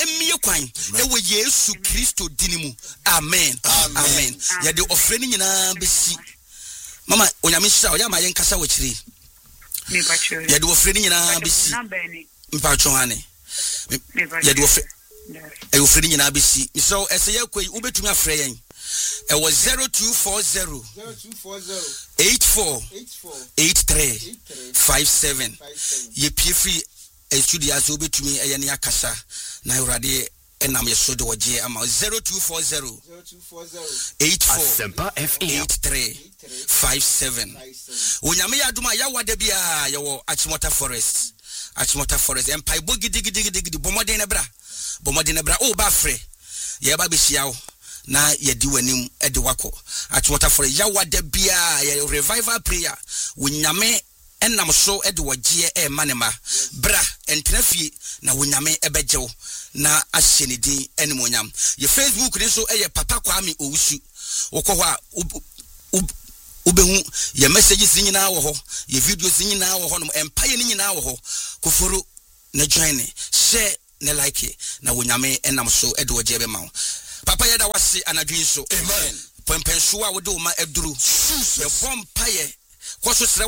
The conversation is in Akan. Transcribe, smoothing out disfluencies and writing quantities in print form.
emie kwan ewe Yesu Kristo dinimu amen amen ya de ofre ni nyina besi mama onyame hira oya ma yenkasa wachiri ya de ofre ni nyina besi mpacho ane ya de ofre ofre ni nyina besi so ese yakoi ubetumi afre yen it was 0240 84 83 57 ye pie free studio as obetumi eyane akasa na urade enam yeso de oje ama 0240 84 83 57 onyame yaduma ya wada bia yawo Achimota Forest empire bogidigidi bomodin nebra o ba frɛ ye ba behia na yedi wanim ede wako Achimota Forest ya wada bia ya revival prayer wonyame enam so ede wogie e manema bra entrefie na wonyame ebejew na ahyenedi enemonyam ye Facebook ni so eye Papa Kwame Owusu wokɔ a ubehu ye messages nyina wo ho ye videos nyina wo ho no empire ni nyina wo ho koforo na join share na like na wonyame enam so ede wogie be ma papa yeda wase anadwin so amen pempenso a wode wo ma eduru ye bompa ye kwoso